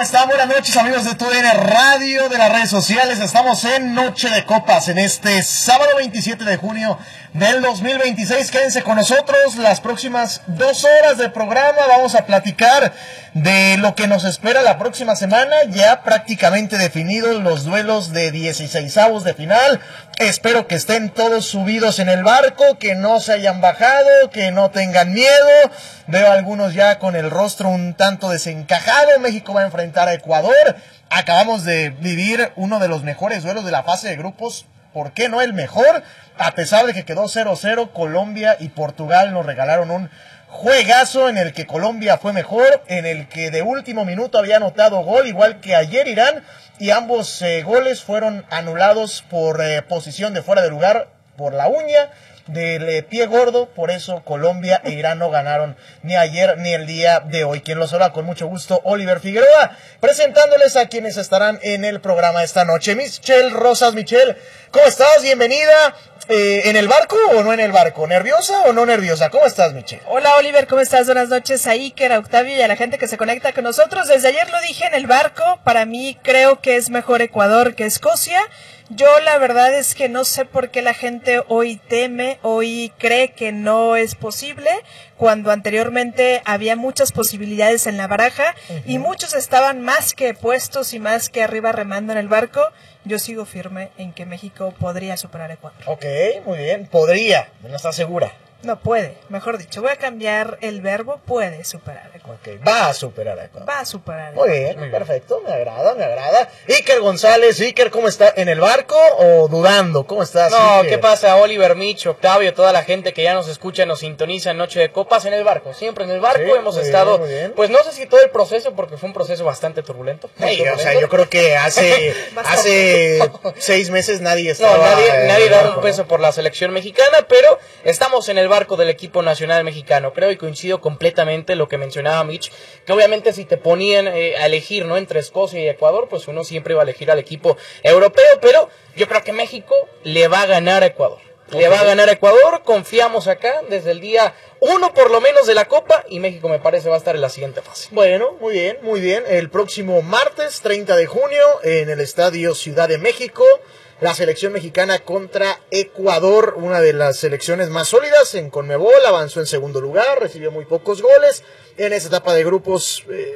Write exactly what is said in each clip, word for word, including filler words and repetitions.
están? Buenas noches, amigos de T U D N Radio, de las redes sociales. Estamos en Noche de Copas en este sábado veintisiete de junio del dos mil veintiséis. Quédense con nosotros las próximas dos horas de programa. Vamos a platicar de lo que nos espera la próxima semana. Ya prácticamente definidos los duelos de dieciseisavos de final. Espero que estén todos subidos en el barco, que no se hayan bajado, que no tengan miedo. Veo a algunos ya con el rostro un tanto desencajado. México va a enfrentar a Ecuador. Acabamos de vivir uno de los mejores duelos de la fase de grupos. ¿Por qué no el mejor? A pesar de que quedó cero cero, Colombia y Portugal nos regalaron un juegazo en el que Colombia fue mejor, en el que de último minuto había anotado gol, igual que ayer Irán, y ambos eh, goles fueron anulados por eh, posición de fuera de lugar, por la uña del eh, pie gordo. Por eso Colombia e Irán no ganaron ni ayer ni el día de hoy. Quien los habla con mucho gusto, Oliver Figueroa, presentándoles a quienes estarán en el programa esta noche. Michelle Rosas. Michelle, ¿cómo estás? Bienvenida. Eh, ¿En el barco o no en el barco? ¿Nerviosa o no nerviosa? ¿Cómo estás, Michelle? Hola, Oliver, ¿cómo estás? Buenas noches a Iker, a Octavio y a la gente que se conecta con nosotros. Desde ayer lo dije, en el barco. Para mí creo que es mejor Ecuador que Escocia. Yo la verdad es que no sé por qué la gente hoy teme, hoy cree que no es posible, cuando anteriormente había muchas posibilidades en la baraja, uh-huh, y muchos estaban más que puestos y más que arriba remando en el barco. Yo sigo firme en que México podría superar a Ecuador. Ok, muy bien. Podría, no está segura. No, puede, mejor dicho. Voy a cambiar el verbo, puede superar a Ecuador. Ok, va a superar a Ecuador. Va a superar a Ecuador. Muy bien, muy perfecto, me agrada, me agrada. Iker González. Iker, ¿cómo está? ¿En el barco o dudando? ¿Cómo estás? No, Iker? ¿qué pasa? Oliver, Mitch, Octavio, toda la gente que ya nos escucha, nos sintoniza en Noche de Copas, en el barco. Siempre en el barco. Sí, hemos estado, bien, pues no sé si todo el proceso, porque fue un proceso bastante turbulento. Sí, turbulento. O sea, yo creo que hace hace seis meses nadie estaba... No, nadie, nadie daba un peso por la selección mexicana, pero estamos en el barco del equipo nacional mexicano. Creo y coincido completamente lo que mencionaba Mitch, que obviamente si te ponían eh, a elegir, ¿no?, entre Escocia y Ecuador, pues uno siempre iba a elegir al equipo europeo, pero yo creo que México le va a ganar a Ecuador. Okay. Le va a ganar a Ecuador, confiamos acá desde el día uno por lo menos de la Copa, y México me parece va a estar en la siguiente fase. Bueno, muy bien, muy bien. El próximo martes treinta de junio en el Estadio Ciudad de México, la selección mexicana contra Ecuador, una de las selecciones más sólidas en Conmebol. Avanzó en segundo lugar, recibió muy pocos goles. En esa etapa de grupos eh,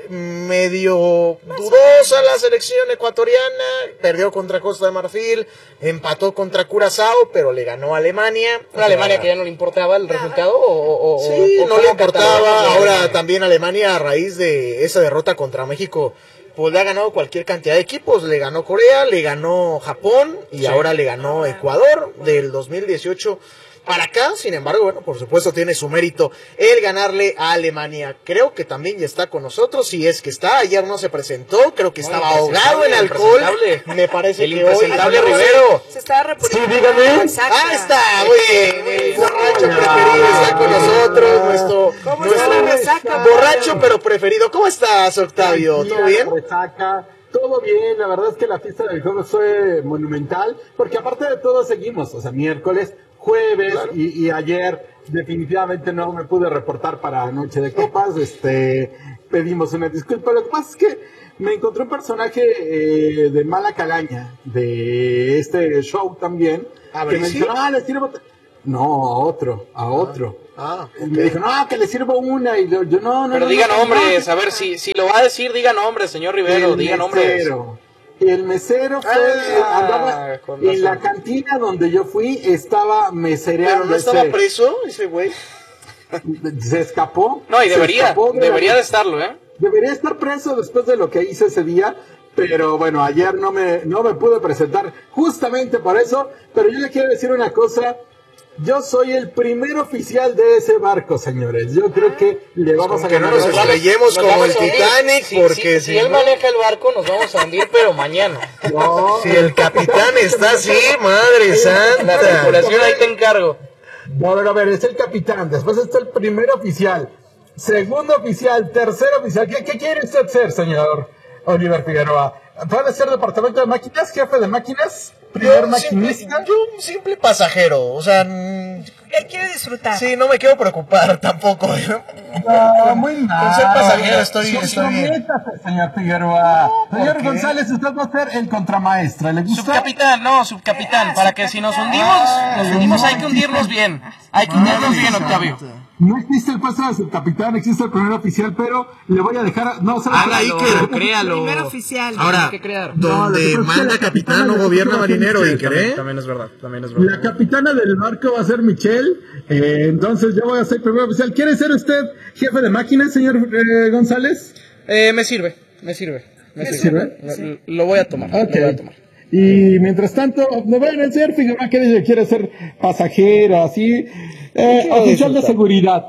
medio dudosa la selección ecuatoriana. Perdió contra Costa de Marfil, empató contra Curazao, pero le ganó a Alemania. ¿Una Alemania que ya no le importaba el resultado? O, o, sí, o no le importaba. Ahora también Alemania, a raíz de esa derrota contra México, pues le ha ganado cualquier cantidad de equipos. Le ganó Corea, le ganó Japón y sí, ahora le ganó Ecuador del dos mil dieciocho para acá. Sin embargo, bueno, por supuesto tiene su mérito el ganarle a Alemania. Creo que también ya está con nosotros, si es que está. Ayer no se presentó, creo que estaba ahogado en alcohol. Me parece el que hoy Rivero. Se estaba reponiendo. Sí, dígame. Ah, está, muy bien. El borracho preferido está con nosotros. Nuestro, ¿Cómo nuestro está la resaca? borracho pero preferido. ¿Cómo estás, Octavio? ¿Todo bien? Resaca. Todo bien, la verdad es que la fiesta del juego fue monumental, porque aparte de todo seguimos, o sea, miércoles, jueves, claro, y, y ayer definitivamente no me pude reportar para Noche de Copas, este, pedimos una disculpa. Lo que pasa es que me encontré un personaje eh, de mala calaña de este show también, a que ver, me ¿sí? dijo, ah, le sirvo, no, a otro, a otro. Ah, okay. Me dijo, no, que le sirvo una, y yo, yo no, no, Pero no, diga no, nombres, no, a ver, si, si lo va a decir, diga nombres, señor Rivero, el diga mesero, nombres. El mesero fue, ah, andaba en la cantina donde yo fui, estaba mesereando. ¿Pero no estaba ese, preso ese güey? Se escapó. No, y debería, de debería la, de estarlo, ¿eh? Debería estar preso después de lo que hice ese día, pero bueno, ayer no me, no me pude presentar justamente por eso, pero yo le quiero decir una cosa. Yo soy el primer oficial de ese barco, señores. Yo creo que le vamos a ganar. Que no nos estrellemos como el Titanic, sí, porque sí, si, si él maneja el barco nos vamos a hundir, pero mañana. No, si el capitán está así, madre santa. La tripulación ahí te encargo. No, a ver, es el capitán, después está el primer oficial, segundo oficial, tercer oficial. ¿Qué, qué quiere usted ser, señor Oliver Figueroa? ¿Puede ser departamento de máquinas, jefe de máquinas? Yo, simple, yo un simple pasajero, o sea, Él quiere disfrutar. Sí, no me quiero preocupar tampoco. ¿no? No, muy mal. Con ser pasajero estoy, No, estoy bien. métase, señor Figueroa. ¿por Señor qué? González, usted va a ser el contramaestre. ¿Le gusta? Subcapitán, no, subcapitán, para que si nos hundimos, nos hundimos hay que hundirnos bien. Hay que hundirnos bien, Octavio. No existe el puesto de subcapitán, existe el primer oficial, pero le voy a dejar. No, ¿sabes qué? Hágalo, créalo. Primer oficial. Ahora, Hay que crear. No, lo que donde pasa es que manda la capitán capitana no del gobierna equipo va a ser marinero, Michelle. Iker, ¿eh? También es verdad, también es La verdad. capitana del barco va a ser Michelle, eh, entonces yo voy a ser primer oficial. ¿Quiere ser usted jefe de máquinas, señor eh, González? Eh, me sirve, me sirve. Me ¿Me sirve. sirve? Lo, lo voy a tomar, Ok. lo voy a tomar. Y mientras tanto, no vayan a ser Figueroa que dice, quiere ser pasajero, así, eh, oficial de seguridad.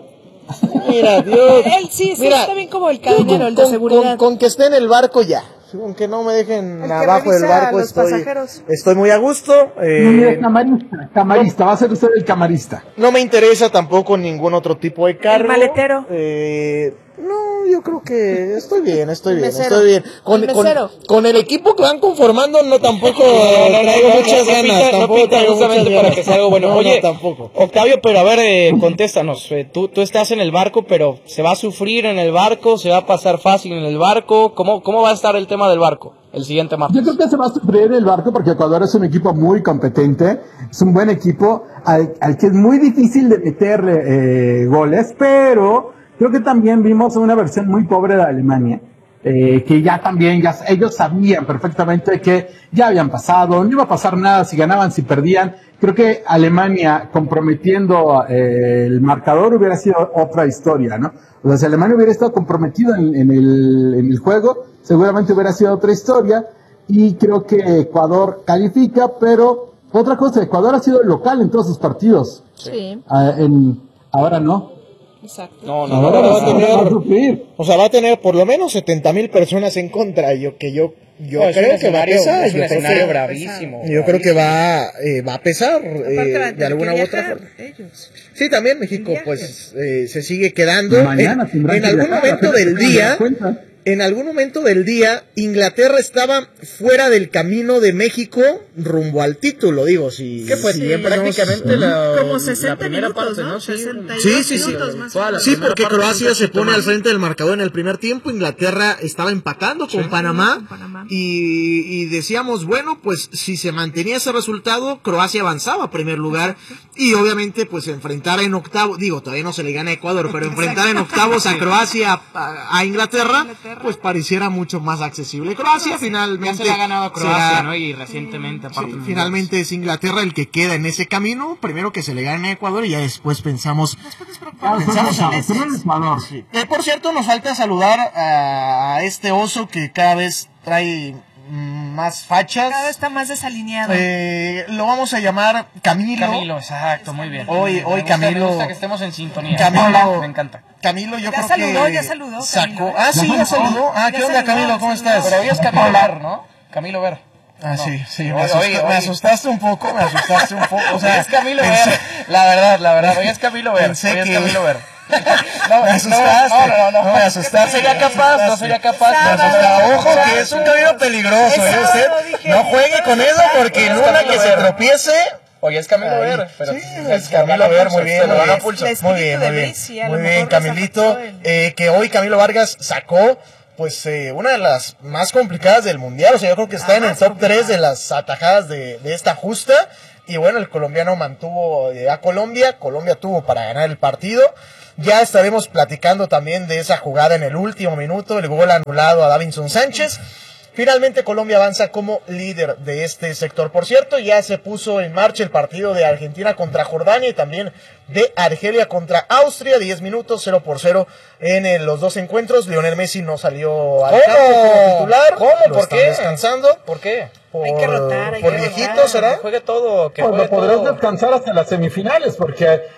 Mira, Dios. Él sí, sí, Mira, está bien como el cadenero, el de con, seguridad. con- con que esté en el barco ya. Aunque no me dejen El que abajo del revisa a barco, los estoy, pasajeros. estoy muy a gusto. eh, No, mira, camarista, camarista, va a ser usted el camarista. no me interesa tampoco ningún otro tipo de cargo. El maletero. Eh, no, yo creo que estoy bien, estoy El bien, mesero. estoy bien. Con El con- mesero. con el equipo que van conformando, no tampoco No, no, no, traigo no, no, muchas no ganas. pinta- no tampoco pinta traigo justamente muchas para ganas. que sea algo bueno. No, Oye, no, tampoco. Octavio, pero a ver, eh, contéstanos. Eh, tú, tú estás en el barco, pero ¿se va a sufrir en el barco? ¿Se va a pasar fácil en el barco? ¿Cómo, cómo va a estar el tema del barco el siguiente martes? Yo creo que se va a sufrir el barco porque Ecuador es un equipo muy competente, es un buen equipo al, al que es muy difícil de meter eh, goles, pero creo que también vimos una versión muy pobre de Alemania, eh, que ya también, ya, ellos sabían perfectamente que ya habían pasado, no iba a pasar nada si ganaban, si perdían. Creo que Alemania comprometiendo eh, el marcador hubiera sido otra historia, ¿no? O sea, si Alemania hubiera estado comprometido en, en, el, en el juego, seguramente hubiera sido otra historia. Y creo que Ecuador califica, pero otra cosa, Ecuador ha sido el local en todos sus partidos. Sí, Ah, en, ahora no. exacto. No, no, Ahora, no, va a ahora tener- va a sufrir. O sea, va a tener por lo menos setenta mil personas en contra. Yo que yo yo No, es creo un que va a escenario- pesar. es un yo creo escenario que- bravísimo. Yo creo que va eh, va a pesar eh, Aparte van a de tener alguna que u otra viajar forma. ellos. Sí, también México Viajes. pues eh, se sigue quedando. Mañana en, tendrán en que algún viajar, momento apenas del se acaban de dar día, cuenta. en algún momento del día, Inglaterra estaba fuera del camino de México rumbo al título, digo, si ¿Qué fue? si Sí, bien prácticamente nos- la, Como sesenta la primera minutos, parte, ¿no? ¿no? Sí, sesenta y Sí, dos sí, sí. minutos más o Toda la menos. Sí, primera porque parte Croacia fue se pone tomando. al frente del marcador en el primer tiempo, Inglaterra estaba empatando con Panamá, con Panamá. Y, y decíamos, bueno, pues si se mantenía ese resultado, Croacia avanzaba a primer lugar y obviamente pues enfrentar en octavos, digo, todavía no se le gana a Ecuador, pero enfrentar en octavos a Croacia, a, a Inglaterra, Inglaterra. pues pareciera mucho más accesible. Croacia Ya finalmente se le ha ganado a Croacia, será- ¿no? Y recientemente, aparte. Sí, finalmente es Inglaterra el que queda en ese camino. Primero que se le gane a Ecuador y ya después pensamos. Ah, pensamos en Ecuador, ese. en Ecuador. Eh, por cierto, nos falta saludar a, a este oso que cada vez trae mm, más fachas. Cada vez está más desalineado. Eh, lo vamos a llamar Camilo. Camilo, exacto, muy bien. Hoy- Me hoy gusta, Camilo- Me gusta que estemos en sintonía. Camilo- Hola, me encanta. Camilo, yo Ya creo saludó, que ya saludó, sacó. Camilo. Ah, sí, ya saludó. Ah, Ya ¿qué onda, saludó, Camilo? ¿Cómo saludó. estás? Pero hoy es Camilo Ver, ¿no? Camilo Ver. Ah, No. sí, sí, me, Hoy- asusta- hoy- me hoy- asustaste un poco, me asustaste un poco. O sea, Hoy es Camilo pensé- Ver. La verdad, la verdad, hoy es Camilo Ver. Pensé Hoy es que- Camilo Ver. No, me asustaste. No, no, no. No me asustaste. No sería capaz, no sería capaz. Me Sábado. asustaste. Ojo, que es un camino peligroso. Es ¿eh? sábado, Usted dije. no juegue con eso porque en Es una Camilo que se Ver. tropiece. Hoy es Camilo Ahí. Ver. Pero Sí, se- es se lo Camilo gana Ver, pulso, muy bien, se lo muy gana bien. pulso. El Muy espíritu bien, de muy bien. Messi, a lo Muy mejor bien, les Camilito. afectó el- Eh, que hoy Camilo Vargas sacó, pues, eh, una de las más complicadas del Mundial. O sea, yo creo que está en el top tres de las atajadas de, de esta justa. Y bueno, el colombiano mantuvo eh, a Colombia. Colombia tuvo para ganar el partido. Ya estaremos platicando también de esa jugada en el último minuto, el gol anulado a Davinson Sánchez. Finalmente Colombia avanza como líder de este sector. Por cierto, ya se puso en marcha el partido de Argentina contra Jordania y también de Argelia contra Austria. diez minutos, cero por cero en eh, los dos encuentros. Lionel Messi no salió al ¿Cómo? campo como titular. ¿Cómo? Lo ¿Por están qué? descansando. ¿Por qué? Por, Hay que rotar, hay por que viejito, rotar. ¿será? Que juegue todo, que Pues juegue lo podrás todo. descansar hasta las semifinales, porque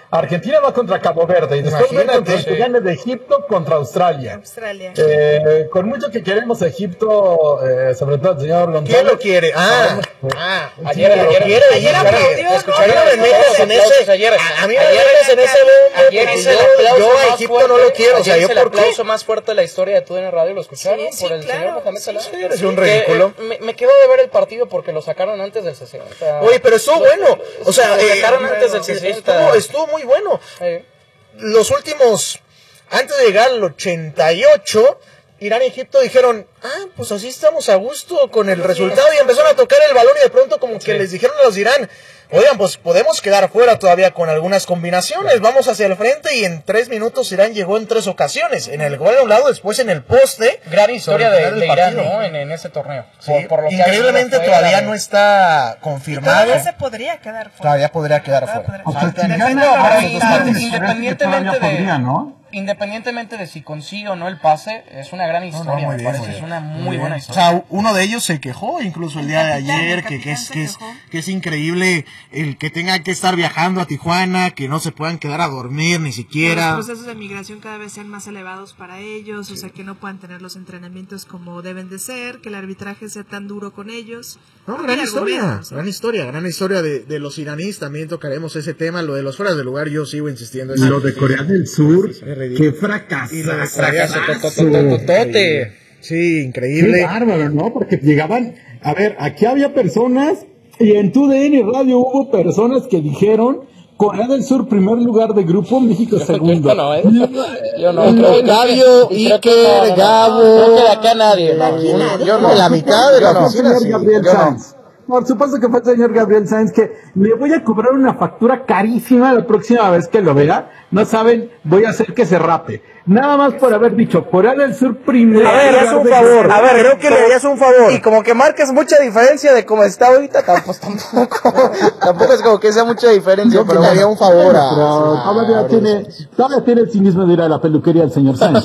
Argentina va contra Cabo Verde y después va contra los Gigantes de Egipto contra Australia. Australia. Eh, con mucho que queremos a Egipto, eh, sobre todo el señor González. ¿Quién lo quiere? Ah, Ah, sí, ayer, lo ayer, quiere, ayer, ayer ayer, aplaudió, escucharon ¿no? los No me metas en aplausos ese- ayer. a- a mí no me Ayer- metas en ese bombo, ayer porque hice el yo- aplauso yo a más Egipto fuerte, no lo quiero, o sea, ayer ¿yo hice el por qué? aplauso más fuerte de la historia de T U D N Radio, ¿lo escucharon? Sí, sí, por el claro, señor Mohamed sí, Salah. sí, es un Que, ridículo. eh, me, me quedó de ver el partido porque lo sacaron antes del sesenta. O sea, Oye, pero estuvo lo- bueno. O sea, lo eh, sacaron antes del sesenta. estuvo, estuvo muy bueno. Eh, Los últimos, antes de llegar al ochenta y ocho, Irán y Egipto dijeron, ah, pues así estamos a gusto con el resultado, y empezaron a tocar el balón y de pronto como que Sí. les dijeron a los de Irán, oigan, pues podemos quedar fuera todavía con algunas combinaciones, vamos hacia el frente, y en tres minutos Irán llegó en tres ocasiones, en el gol de un lado, después en el poste. Gran historia sobre el de, final de del Irán, partido. ¿no? En, en ese torneo. Sí, Por- por lo que increíblemente ha sido fuera todavía de- no está confirmado, Todavía se podría quedar fuera. todavía podría quedar Todavía fuera. podría- Faltan- Depende No, de pero los y- dos partidos. independientemente de, podría, ¿no? independientemente de si consigue o no el pase, es una gran historia, muy me bien, parece, muy bien. es una muy, Muy buena bien. historia. O sea, uno de ellos se quejó incluso el día de capitán, ayer, el que, que, capitán es, se que, es, quejó. que es increíble el que tenga que estar viajando a Tijuana, que no se puedan quedar a dormir ni siquiera. Los procesos de migración cada vez sean más elevados para ellos, o sea, que no puedan tener los entrenamientos como deben de ser, que el arbitraje sea tan duro con ellos. No, Hay gran historia, argumentos, ¿no? gran historia, gran historia de, de los iraníes, también tocaremos ese tema, lo de los fueras de lugar, yo sigo insistiendo. Lo de Corea del Sur, ridículo. qué fracaso. Y lo de Fracaso, Fracaso. tototototote. Sí, Qué increíble. bárbaro, ¿no? Porque llegaban, a ver, aquí había personas, y en tu D N Radio hubo personas que dijeron, Corea del Sur primer lugar de grupo, México segundo. Yo no, ¿eh? Yo no. Octavio, Y creo que Iker, no, no, no. Gabo. Creo que de acá nadie. no. Aquí nadie. Yo En no. la mitad de la Fue el oficina, señor sí. Gabriel Yo no. Sainz. Por supuesto que fue el señor Gabriel Sainz, que le voy a cobrar una factura carísima la próxima vez que lo vea. No saben, voy a hacer que se rape. Nada más por haber dicho Corea del Sur primero. A ver, haz un favor. A ver, creo que le harías un favor. Y como que marques mucha diferencia de cómo está ahorita, tam- pues tampoco, tampoco es como que sea mucha diferencia, Yo pero le haría un favor a... Pero todavía tiene, todavía tiene el cinismo de ir a la peluquería del señor Sainz.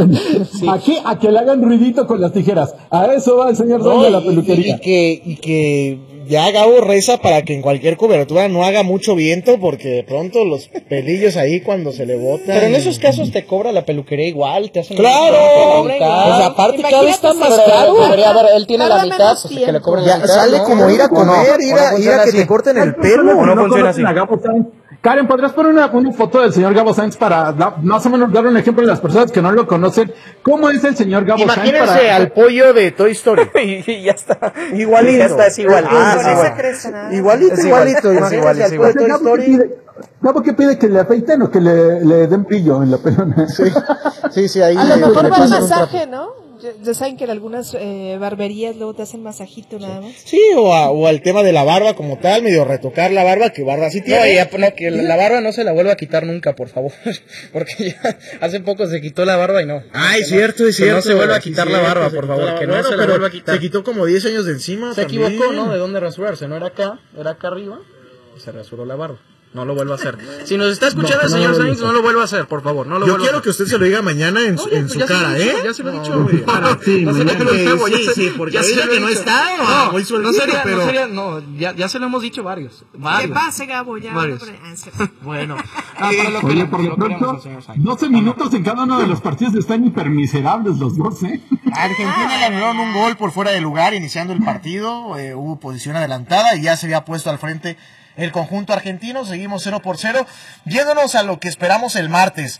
Aquí, a que le hagan ruidito con las tijeras. A eso va el señor Sainz No, de la y, peluquería. y que, y que ya Gabo reza para que en cualquier cobertura no haga mucho viento, porque de pronto los pelillos ahí cuando se le botan. Pero en esos casos te cobra la peluquería igual, te hacen ¡Claro! la mitad. O sea, aparte cada vez está más Pero caro. debería haber, él tiene la Tarda mitad, menos pues, que le tiempo. cobren la Ya mitad. sale ¿no? como ir a ¿O no? comer, ¿O ir no a, ir funciona a que así? te corten el Ay, pelo. no, ¿O no no funciona así? conocen a Gabo Sainz. Karen, ¿podrías poner una, una foto del señor Gabo Sainz para da- más o menos dar un ejemplo a las personas que no lo conocen? ¿Cómo es el señor Gabo Sainz? Imagínense para- al pollo de Toy Story. Y ya está. Igualito. Ya está, es igual. Ah, Con sí, esa igual. cresta, nada. Igualito, Es igual, igualito. es Imagínense igual, es al igual. pollo de Toy Gabo, ¿qué Story. pide? Gabo, ¿qué pide? ¿Que le afeiten o que le, le den brillo en la pelona? Sí, sí, sí, ahí A lo le- mejor le va el pasan un trapo. masaje, ¿no? Ya, ya saben que en algunas eh, barberías luego te hacen masajito nada más. Sí, o, a- o al tema de la barba como tal, medio retocar la barba, que barba sí No, tiene. y ya, no, que la, la barba no se la vuelva a quitar nunca, por favor. Porque ya hace poco se quitó la barba y no. Ay, Que cierto, no, es que cierto. no se vuelva a Sí, quitar la cierto, barba, se por quitó favor. la- Que no bueno, se la pero vuelva a quitar. Se quitó como diez años de encima. Se también. equivocó, ¿no? De dónde rasurarse. No era acá, era acá arriba. Y se rasuró la barba. No lo vuelva a hacer. Si nos está escuchando el No, no señor lo Sainz, no lo vuelva a hacer, por favor. No lo Yo vuelva quiero a que usted se lo diga mañana en, su- hacer. en No, su ya se lo cara, he dicho, ¿eh? Ya se lo he dicho, No, güey. Ah, sí, No sería mañana. que lo nuevo, ya Sí, se- sí, porque ya se ahorita lo he que no dicho. está, No, muy no sueltito, sería, pero- no sería, no, ya, ya se lo hemos dicho varios. ¿Qué Varios. pase, Gabo? Ya, Varios. no, pero- ah, sí. Bueno. No, pero lo Oye, queremos, por lo lo queremos pronto, al señor Sainz. doce minutos en cada uno de los partidos están hipermiserables los dos, ¿eh? A Argentina le anularon un gol por fuera de lugar iniciando el partido, eh, hubo posición adelantada y ya se había puesto al frente el conjunto argentino, seguimos cero por cero, yéndonos a lo que esperamos el martes.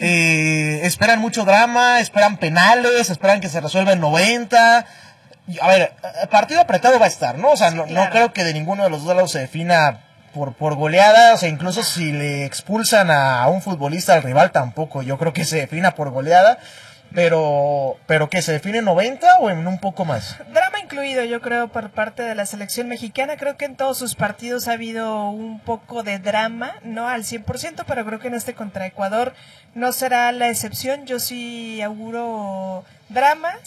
Eh, esperan mucho drama, esperan penales, esperan que se resuelva en noventa. Y, a ver, eh, partido apretado va a estar, ¿no? O sea, no, no claro. creo que de ninguno de los dos lados se defina por, por goleada, o sea, incluso si le expulsan a un futbolista al rival tampoco, yo creo que se defina por goleada. Pero, pero ¿qué? ¿Se define en noventa o en un poco más? Drama incluido, yo creo, por parte de la selección mexicana. Creo que en todos sus partidos ha habido un poco de drama, no al cien por ciento, pero creo que en este contra Ecuador no será la excepción. Yo sí auguro drama.